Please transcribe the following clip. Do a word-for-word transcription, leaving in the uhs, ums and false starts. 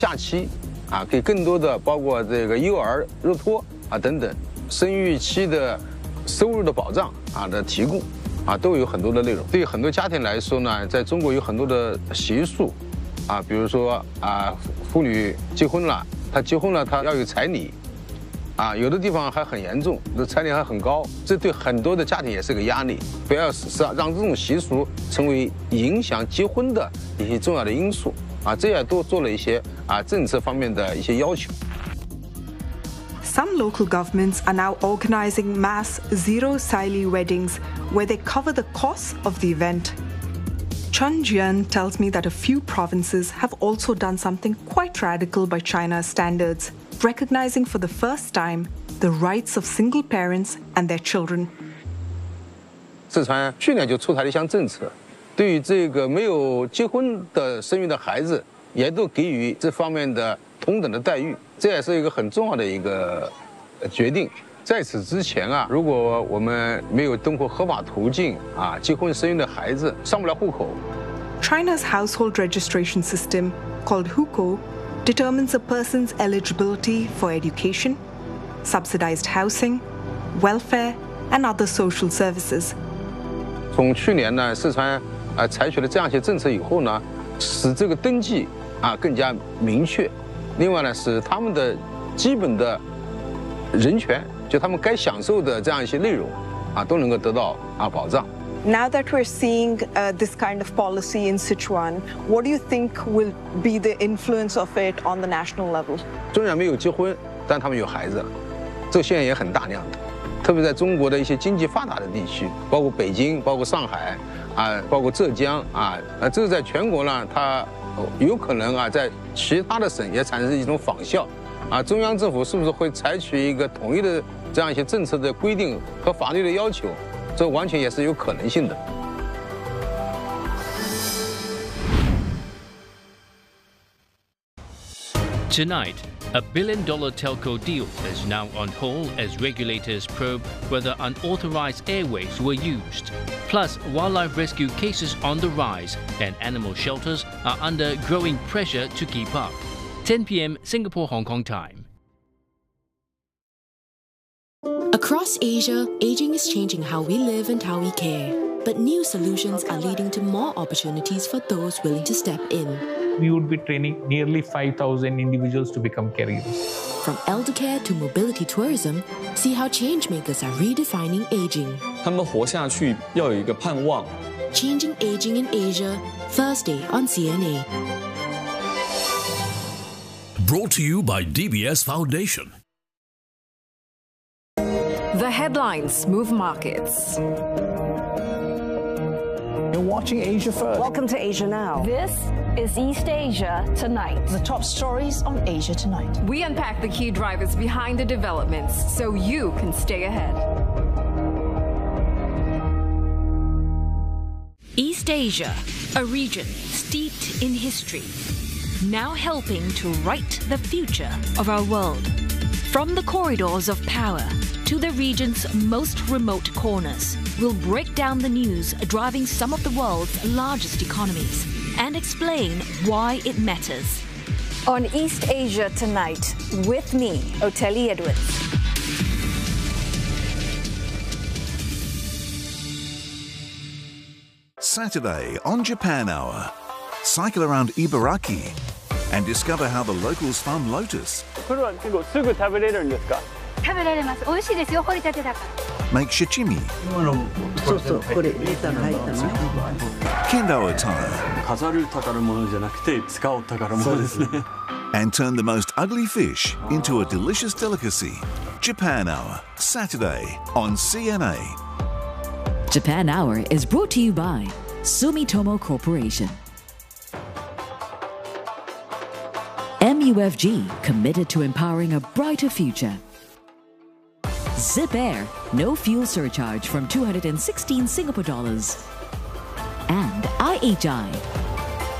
假期啊，给更多的包括这个幼儿日托啊等等生育期的收入的保障啊的提供啊，都有很多的内容。对于很多家庭来说呢，在中国有很多的习俗啊，比如说啊，妇女结婚了，她结婚了，她要有彩礼。 啊，有的地方还很严重，这彩礼还很高，这对很多的家庭也是个压力。不要是让这种习俗成为影响结婚的一些重要的因素啊，这也都做了一些啊政策方面的一些要求。 Some local governments are now organizing mass zero-sili weddings where they cover the costs of the event. Chen Jian tells me that a few provinces have also done something quite radical by China's standards, recognizing for the first time the rights of single parents and their children. 四川去年就出台了一项政策，对于这个没有结婚的生育的孩子，也都给予这方面的同等的待遇，这也是一个很重要的一个决定。在此之前啊，如果我们没有通过合法途径啊结婚生育的孩子上不了户口。 China's household registration system, called Hukou, determines a person's eligibility for education, subsidized housing, welfare, and other social services. 从去年呢，四川啊采取了这样一些政策以后呢，使这个登记啊更加明确。另外呢，使他们的基本的人权，就他们该享受的这样一些内容啊，都能够得到啊保障。 Now that we're seeing uh, this kind of policy in Sichuan, what do you think will be the influence of it on the national level? 虽然没有结婚，但他们有孩子，这个现象也很大量的，特别在中国的一些经济发达的地区，包括北京、包括上海啊，包括浙江啊，啊，这个在全国呢，它有可能啊，在其他的省也产生一种仿效，啊，中央政府是不是会采取一个统一的这样一些政策的规定和法律的要求？ 这完全也是有可能性的。 Tonight, a billion-dollar telco deal is now on hold as regulators probe whether unauthorized airwaves were used. Plus, wildlife rescue cases on the rise and animal shelters are under growing pressure to keep up. ten p m Singapore-Hong Kong time. Across Asia, aging is changing how we live and how we care. But new solutions are leading to more opportunities for those willing to step in. We would be training nearly five thousand individuals to become caregivers. From elder care to mobility tourism, see how changemakers are redefining aging. 他们活下去要有一个盼望。 Changing Aging in Asia, Thursday on C N A. Brought to you by D B S Foundation. The headlines move markets. You're watching Asia First. Welcome to Asia Now. This is East Asia Tonight. The top stories on Asia Tonight. We unpack the key drivers behind the developments so you can stay ahead. East Asia, a region steeped in history, now helping to write the future of our world. From the corridors of power to the region's most remote corners, we'll break down the news driving some of the world's largest economies and explain why it matters. On East Asia Tonight, with me, Oteli Edwards. Saturday on Japan Hour. Cycle around Ibaraki and discover how the locals farm lotus. Make sashimi. Kendo attire. And turn the most ugly fish into a delicious delicacy. Japan Hour, Saturday on C N A. Japan Hour is brought to you by Sumitomo Corporation. M U F G, committed to empowering a brighter future. Zip Air, no fuel surcharge from two hundred sixteen Singapore dollars. And I H I,